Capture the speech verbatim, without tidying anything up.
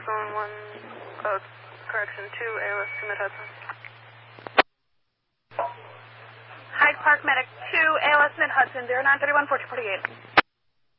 Zone one, uh, correction, two, A L S two, Mid-Hudson. Hyde Park Medic two, A L S Mid-Hudson, zero nine three one, fourteen forty-eight.